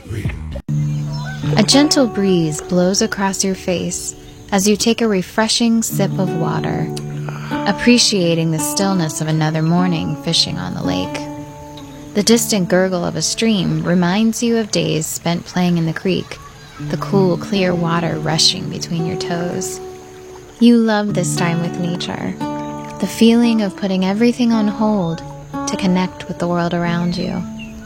A gentle breeze blows across your face as you take a refreshing sip of water, appreciating the stillness of another morning fishing on the lake. The distant gurgle of a stream reminds you of days spent playing in the creek, the cool, clear water rushing between your toes. You love this time with nature, the feeling of putting everything on hold to connect with the world around you.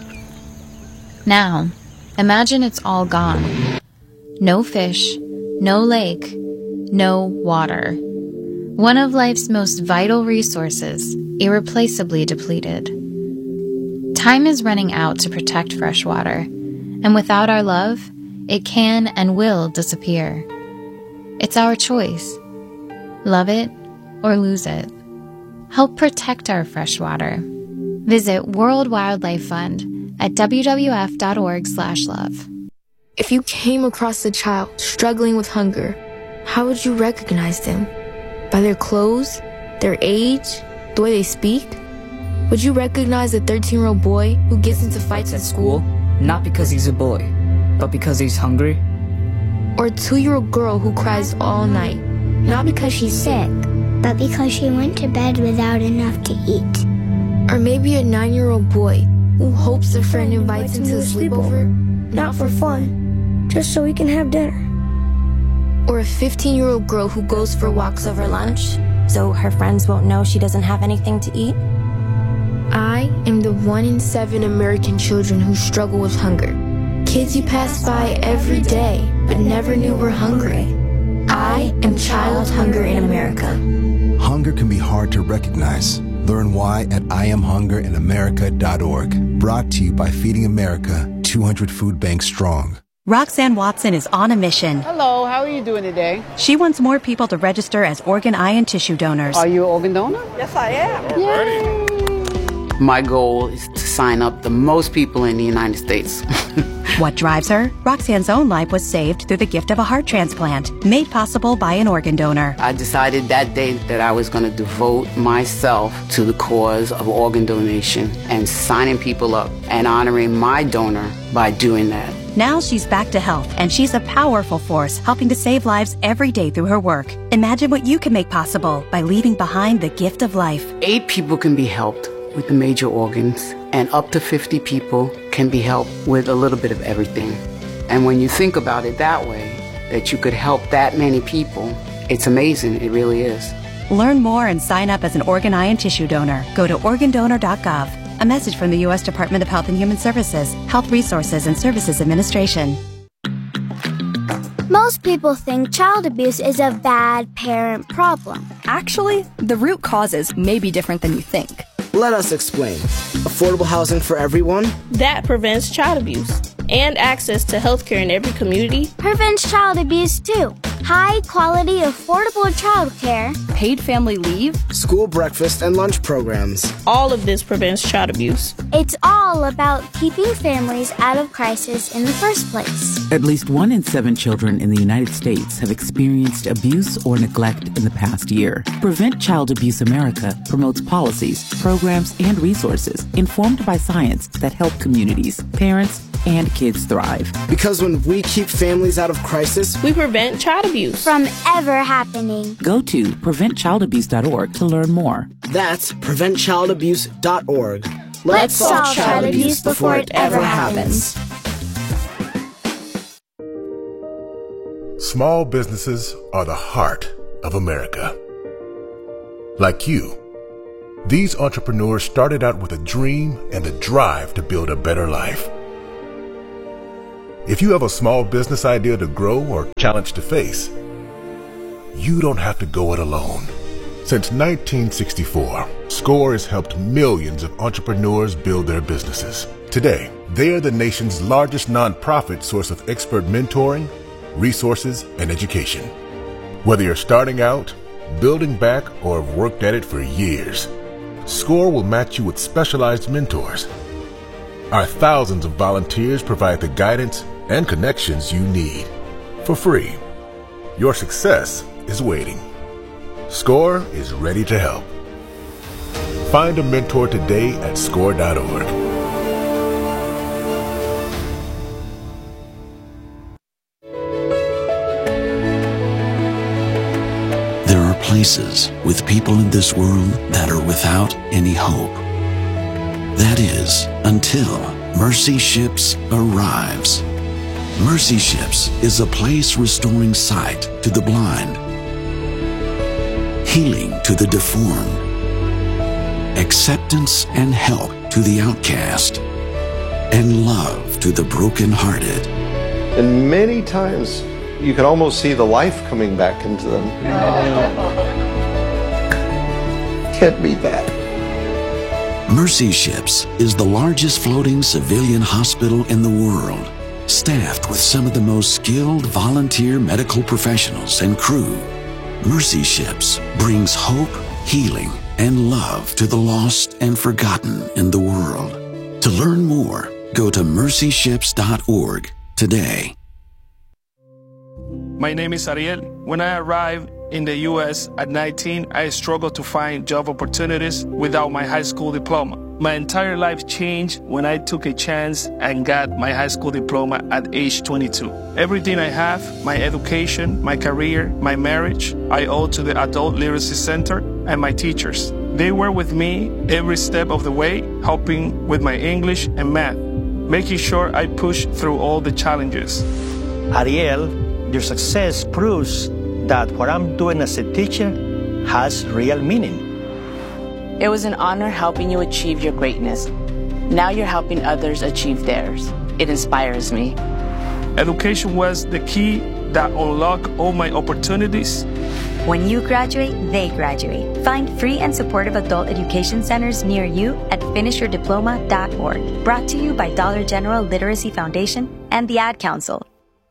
Now, imagine it's all gone. No fish, no lake, no water. One of life's most vital resources, irreplaceably depleted. Time is running out to protect fresh water, and without our love, it can and will disappear. It's our choice. Love it or lose it. Help protect our fresh water. Visit World Wildlife Fund at wwf.org/love. If you came across a child struggling with hunger, how would you recognize them? By their clothes, their age, the way they speak? Would you recognize a 13-year-old boy who gets into fights at school? Not because he's a boy, but because he's hungry? Or a 2-year-old girl who cries all night? Not because she's sick, but because she went to bed without enough to eat. Or maybe a 9-year-old boy who hopes a friend invites him to a sleepover? Not for fun, just so we can have dinner. Or a 15-year-old girl who goes for walks over lunch, so her friends won't know she doesn't have anything to eat? I am the 1 in 7 American children who struggle with hunger. Kids you pass by every day, but never knew were hungry. I am child hunger in America. Hunger can be hard to recognize. Learn why at IamHungerInAmerica.org. Brought to you by Feeding America, 200 food banks strong. Roxanne Watson is on a mission. Hello, how are you doing today? She wants more people to register as organ, eye, and tissue donors. Are you an organ donor? Yes, I am. Yay. My goal is to sign up the most people in the United States. What drives her? Roxanne's own life was saved through the gift of a heart transplant, made possible by an organ donor. I decided that day that I was going to devote myself to the cause of organ donation and signing people up and honoring my donor by doing that. Now she's back to health, and she's a powerful force helping to save lives every day through her work. Imagine what you can make possible by leaving behind the gift of life. 8 people can be helped with the major organs, and up to 50 people can be helped with a little bit of everything. And when you think about it that way, that you could help that many people, it's amazing. It really is. Learn more and sign up as an organ, eye, and tissue donor. Go to organdonor.gov. A message from the U.S. Department of Health and Human Services, Health Resources and Services Administration. Most people think child abuse is a bad parent problem. Actually, the root causes may be different than you think. Let us explain. Affordable housing for everyone. That prevents child abuse. And access to healthcare in every community. Prevents child abuse too. High quality, affordable childcare. Paid family leave. School breakfast and lunch programs. All of this prevents child abuse. It's all about keeping families out of crisis in the first place. At least 1 in 7 children in the United States have experienced abuse or neglect in the past year. Prevent Child Abuse America promotes policies, programs, and resources informed by science that help communities, parents, and kids thrive. Because when we keep families out of crisis, we prevent child abuse from ever happening. Go to preventchildabuse.org to learn more. That's preventchildabuse.org. Let's solve child abuse before it ever happens. Small businesses are the heart of America. Like you, these entrepreneurs started out with a dream and a drive to build a better life. If you have a small business idea to grow or challenge to face, you don't have to go it alone. Since 1964, SCORE has helped millions of entrepreneurs build their businesses. Today, they are the nation's largest nonprofit source of expert mentoring, resources, and education. Whether you're starting out, building back, or have worked at it for years, SCORE will match you with specialized mentors. Our thousands of volunteers provide the guidance and connections you need for free. Your success is waiting. SCORE is ready to help. Find a mentor today at SCORE.org. places with people in this world that are without any hope. That is, until Mercy Ships arrives. Mercy Ships is a place restoring sight to the blind, healing to the deformed, acceptance and help to the outcast, and love to the brokenhearted. And many times you can almost see the life coming back into them. Can't beat that. Mercy Ships is the largest floating civilian hospital in the world, staffed with some of the most skilled volunteer medical professionals and crew. Mercy Ships brings hope, healing, and love to the lost and forgotten in the world. To learn more, go to mercyships.org today. My name is Ariel. When I arrived in the U.S. at 19, I struggled to find job opportunities without my high school diploma. My entire life changed when I took a chance and got my high school diploma at age 22. Everything I have, my education, my career, my marriage, I owe to the Adult Literacy Center and my teachers. They were with me every step of the way, helping with my English and math, making sure I pushed through all the challenges. Ariel, your success proves that what I'm doing as a teacher has real meaning. It was an honor helping you achieve your greatness. Now you're helping others achieve theirs. It inspires me. Education was the key that unlocked all my opportunities. When you graduate, they graduate. Find free and supportive adult education centers near you at finishyourdiploma.org. Brought to you by Dollar General Literacy Foundation and the Ad Council.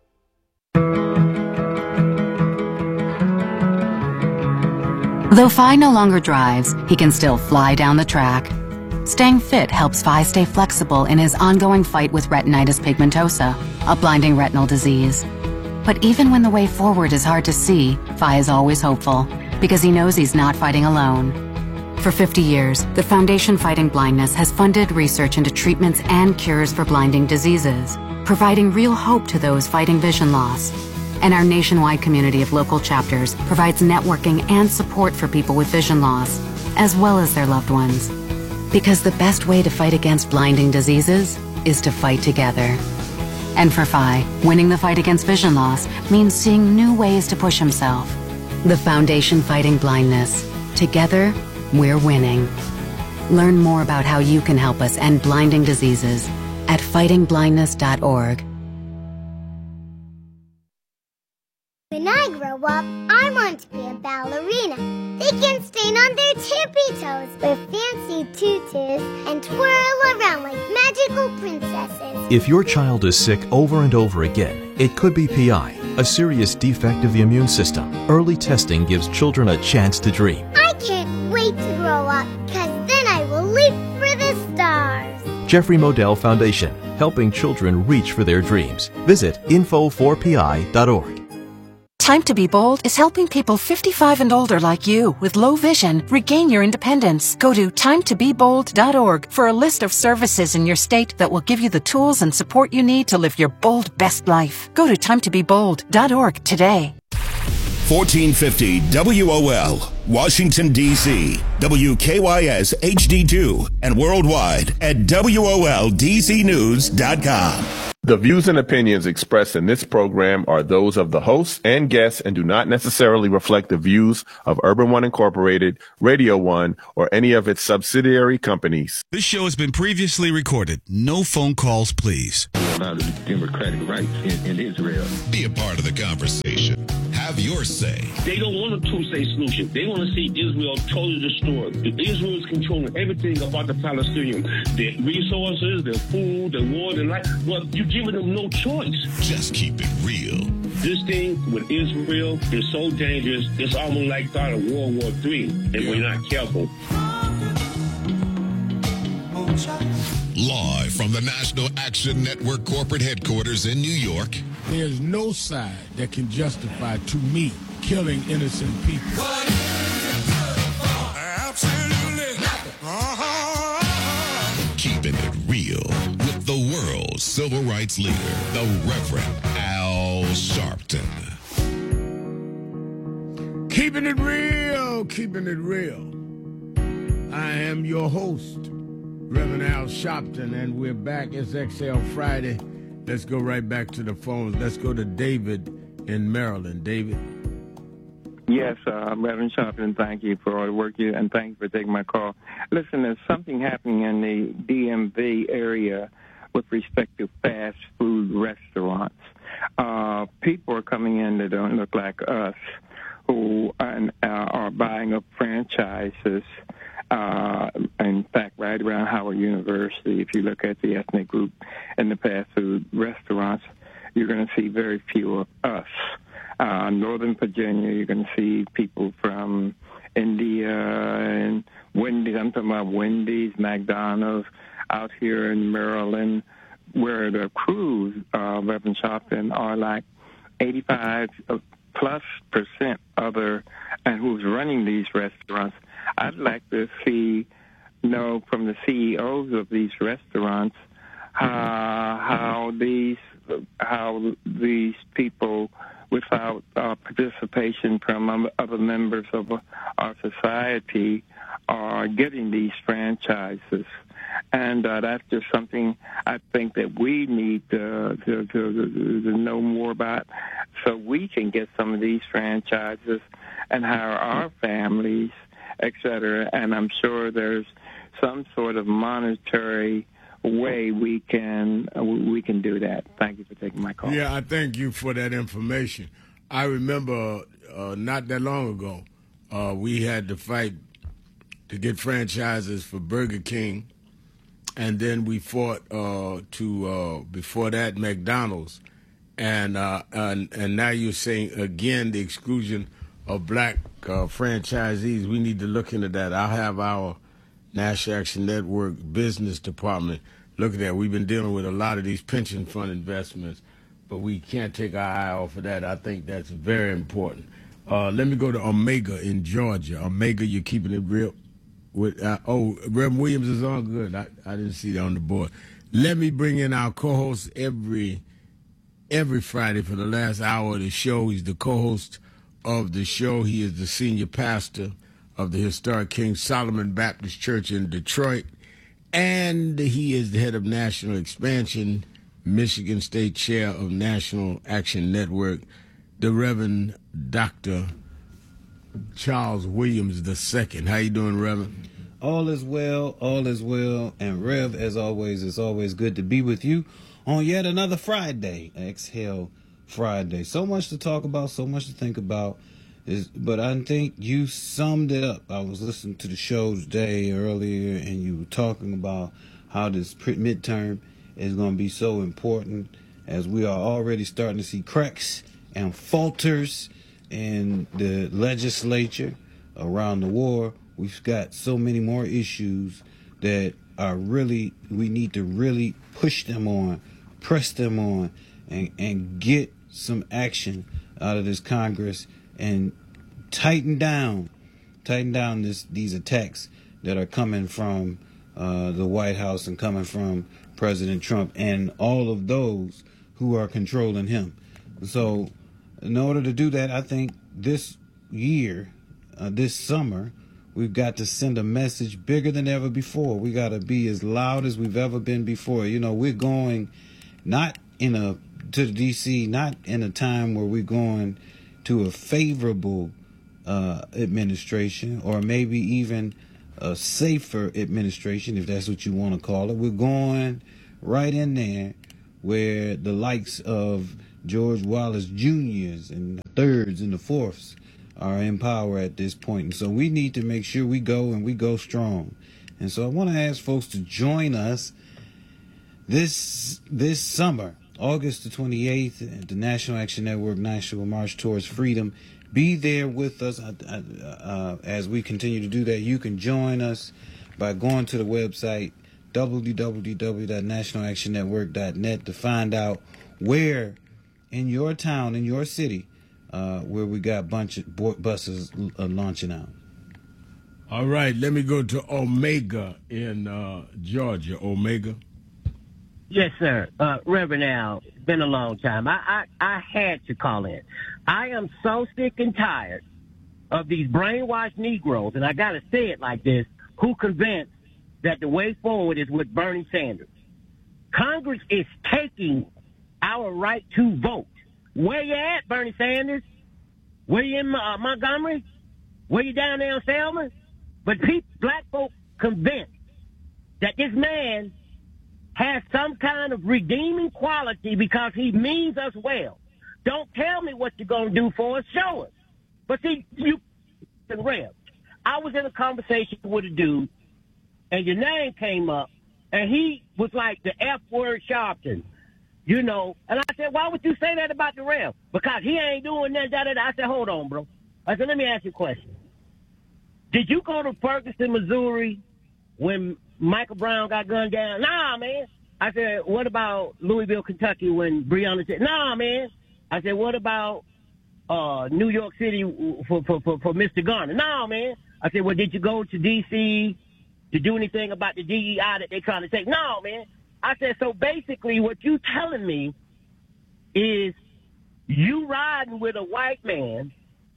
Though Phi no longer drives, he can still fly down the track. Staying fit helps Phi stay flexible in his ongoing fight with retinitis pigmentosa, a blinding retinal disease. But even when the way forward is hard to see, Phi is always hopeful, because he knows he's not fighting alone. For 50 years, the Foundation Fighting Blindness has funded research into treatments and cures for blinding diseases, providing real hope to those fighting vision loss. And our nationwide community of local chapters provides networking and support for people with vision loss, as well as their loved ones. Because the best way to fight against blinding diseases is to fight together. And for Phi, winning the fight against vision loss means seeing new ways to push himself. The Foundation Fighting Blindness. Together, we're winning. Learn more about how you can help us end blinding diseases at fightingblindness.org. When I grow up, I want to be a ballerina. They can stand on their tippy toes with fancy tutus and twirl around like magical princesses. If your child is sick over and over again, it could be PI, a serious defect of the immune system. Early testing gives children a chance to dream. I can't wait to grow up, because then I will leap for the stars. Jeffrey Modell Foundation, helping children reach for their dreams. Visit info4pi.org. Time to Be Bold is helping people 55 and older like you with low vision regain your independence. Go to timetobebold.org for a list of services in your state that will give you the tools and support you need to live your bold best life. Go to timetobebold.org today. 1450 WOL, Washington, D.C., WKYS HD2, and worldwide at WOLDCnews.com. The views and opinions expressed in this program are those of the hosts and guests and do not necessarily reflect the views of Urban One Incorporated, Radio One, or any of its subsidiary companies. This show has been previously recorded. No phone calls, please. About the democratic rights in Israel. Be a part of the conversation. Have your say. They don't want a two-state solution. They want to see Israel totally destroyed. Israel is controlling everything about the Palestinians. Their resources, their food, their water, their life. Well, you're giving them no choice. Just keep it real. This thing with Israel is so dangerous, it's almost like start of World War III, if we're not careful. Live from the National Action Network corporate headquarters in New York. There's no side that can justify, to me, killing innocent people. Absolutely nothing. Keeping it real with the world's civil rights leader, the Reverend Al Sharpton. Keeping it real, keeping it real. I am your host, Reverend Al Sharpton, and we're back. It's XL Friday. Let's go right back to the phones. Let's go to David in Maryland. David. Yes, Reverend Sharpton, thank you for all the work you, and thank you for taking my call. Listen, there's something happening in the DMV area with respect to fast food restaurants. People are coming in that don't look like us, who are buying up franchises. In fact, right around Howard University, if you look at the ethnic group in the fast food restaurants, you're going to see very few of us. Northern Virginia, you're going to see people from India and Wendy's. I'm talking about Wendy's, McDonald's, out here in Maryland, where the crews, Reverend Sharpton, are like 85+% other, and who's running these restaurants. I'd like to know from the CEOs of these restaurants how these people, without participation from other members of our society, are getting these franchises. And that's just something I think that we need to know more about, so we can get some of these franchises and hire our families, et cetera. And I'm sure there's some sort of monetary way we can do that. Thank you for taking my call. Yeah, I thank you for that information. I remember not that long ago, we had to fight to get franchises for Burger King, and then we fought before that McDonald's, and now you're saying again the exclusion of black franchisees. We need to look into that. I'll have our National Action Network business department look at that. We've been dealing with a lot of these pension fund investments, but we can't take our eye off of that. I think that's very important. Let me go to Omega in Georgia. Omega, you're keeping it real. Reverend Williams is on. Good. I didn't see that on the board. Let me bring in our co-host every Friday for the last hour of the show. He's the co-host of the show. He is the senior pastor of the historic King Solomon Baptist Church in Detroit, and he is the head of National Expansion, Michigan State Chair of National Action Network, the Reverend Dr. Charles Williams II. How you doing, Reverend? All is well, and Rev, as always, it's always good to be with you on yet another Friday, Exhale Friday. So much to talk about, so much to think about. But I think you summed it up. I was listening to the show today earlier, and you were talking about how this midterm is going to be so important, as we are already starting to see cracks and falters in the legislature around the war. We've got so many more issues that are we need to really push them on, press them on, and get some action out of this Congress and tighten down these attacks that are coming from the White House and coming from President Trump and all of those who are controlling him. So in order to do that, I think this year, this summer, we've got to send a message bigger than ever before. We got to be as loud as we've ever been before. You know, we're going to the D.C., not in a time where we're going to a favorable administration, or maybe even a safer administration, if that's what you want to call it. We're going right in there where the likes of George Wallace Jr.'s and the thirds and the fourths are in power at this point. And so we need to make sure we go strong. And so I want to ask folks to join us this summer, August the 28th, at the National Action Network National March Towards Freedom. Be there with us as we continue to do that. You can join us by going to the website www.nationalactionnetwork.net to find out where in your town, in your city, where we got a bunch of buses launching out. All right, let me go to Omega in Georgia. Omega. Yes, sir. Reverend Al, it's been a long time. I had to call in. I am so sick and tired of these brainwashed Negroes, and I got to say it like this, who convinced that the way forward is with Bernie Sanders. Congress is taking our right to vote. Where you at, Bernie Sanders? Where you in Montgomery? Where you down there in Selma? But black folk convinced that this man has some kind of redeeming quality because he means us well. Don't tell me what you're going to do for us. Show us. But see, you and Rev, I was in a conversation with a dude, and your name came up, and he was like the F-word Sharpton, you know. And I said, why would you say that about the Rev? Because he ain't doing that, da-da-da. I said, hold on, bro. I said, let me ask you a question. Did you go to Ferguson, Missouri when Michael Brown got gunned down? Nah, man. I said, what about Louisville, Kentucky when Breonna said, nah, man. I said, what about New York City for Mr. Garner? No, man. I said, well, did you go to D.C. to do anything about the DEI that they're trying to take? No, man. I said, so basically what you telling me is you riding with a white man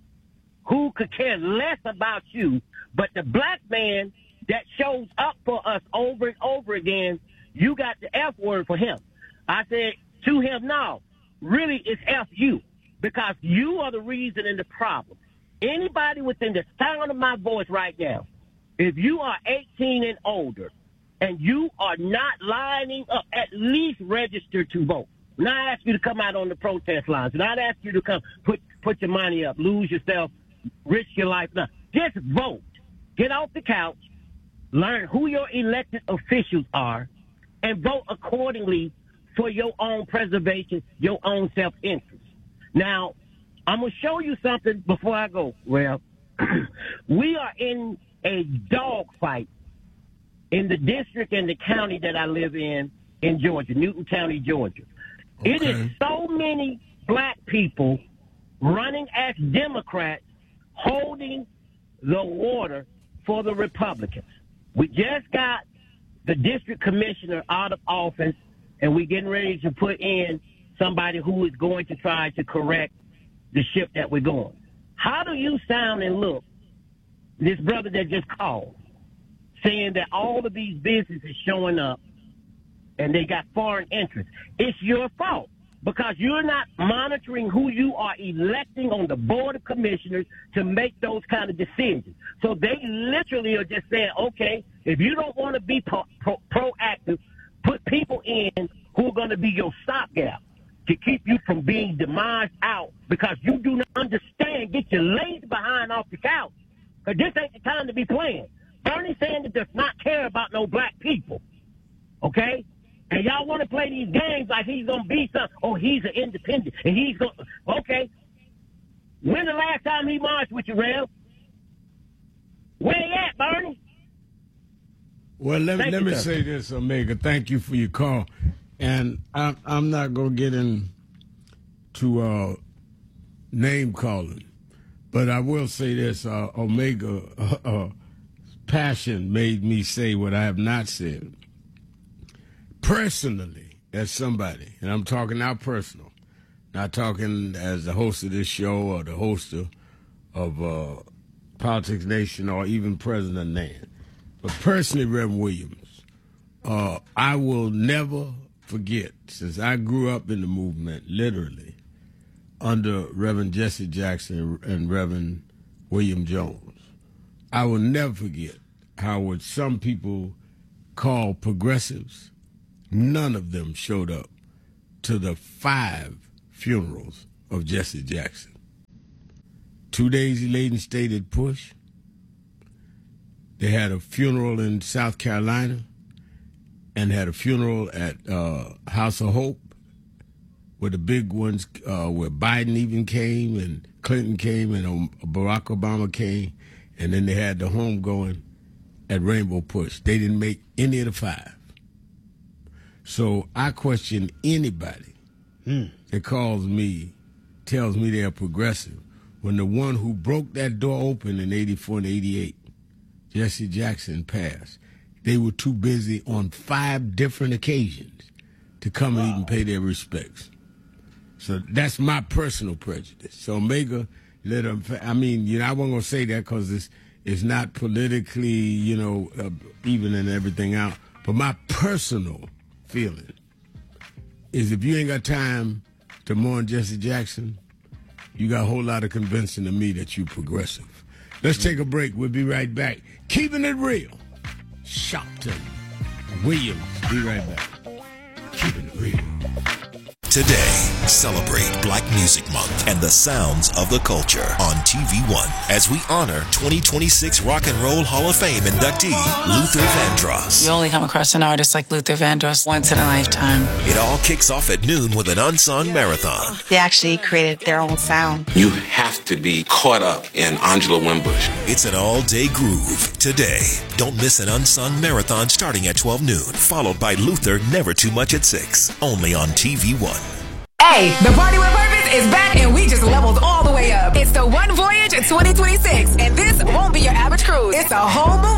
who could care less about you, but the black man that shows up for us over and over again, you got the F word for him. I said to him, no, really it's F you, because you are the reason and the problem. Anybody within the sound of my voice right now, if you are 18 and older and you are not lining up, at least register to vote. Not ask you to come out on the protest lines. Not ask you to come put your money up, lose yourself, risk your life. No, just vote. Get off the couch, learn who your elected officials are, and vote accordingly for your own preservation, your own self-interest. Now, I'm going to show you something before I go. Well, we are in a dogfight in the district and the county that I live in Georgia, Newton County, Georgia. Okay. It is so many black people running as Democrats holding the water for the Republicans. We just got the district commissioner out of office, and we're getting ready to put in somebody who is going to try to correct the ship that we're going. How do you sound and look, this brother that just called, saying that all of these businesses showing up and they got foreign interests? It's your fault because you're not monitoring who you are electing on the board of commissioners to make those kind of decisions. So they literally are just saying, okay, if you don't want to be proactive, put people in who are going to be your stopgap to keep you from being demised out because you do not understand. Get your lazy behind off the couch. Because this ain't the time to be playing. Bernie Sanders does not care about no black people. Okay? And y'all want to play these games like he's going to be something. Oh, he's an independent. And he's going to... Okay. When the last time he marched with you, Rev? Where you at, Bernie? Well, let me say this, Omega. Thank you for your call. And I'm not going to get into name calling. But I will say this, Omega passion made me say what I have not said. Personally, as somebody, and I'm talking now personal, not talking as the host of this show or the host of Politics Nation or even President Nan. But personally, Reverend Williams, I will never forget, since I grew up in the movement, literally, under Reverend Jesse Jackson and Reverend William Jones. I will never forget how what some people call progressives, none of them showed up to the 5 funerals of Jesse Jackson. 2 days he laid in state at Push. They had a funeral in South Carolina and had a funeral at House of Hope, where the big ones, where Biden even came and Clinton came and Barack Obama came, and then they had the homegoing at Rainbow Push. They didn't make any of the 5. So I question anybody that tells me they're progressive when the one who broke that door open in 84 and 88, Jesse Jackson, passed. They were too busy on 5 different occasions to come and even pay their respects. So that's my personal prejudice. So Omega, Let them. I mean, I wasn't gonna say that because it's not politically, even and everything out. But my personal feeling is, if you ain't got time to mourn Jesse Jackson, you got a whole lot of convincing to me that you progressive. Let's take a break. We'll be right back. Keeping it real. Sharpton Williams. Be right back. Keeping it real. Today, celebrate Black Music Month and the sounds of the culture on TV1 as we honor 2026 Rock and Roll Hall of Fame inductee Luther Vandross. You only come across an artist like Luther Vandross once in a lifetime. It all kicks off at noon with an unsung marathon. They actually created their own sound. You have to be caught up in Angela Winbush. It's an all-day groove. Today, don't miss an unsung marathon starting at 12 noon, followed by Luther Never Too Much at 6, only on TV1. Hey, the Party with Purpose is back and we just leveled all the way up. It's the One Voyage 2026, and this won't be your average cruise. It's a whole movie.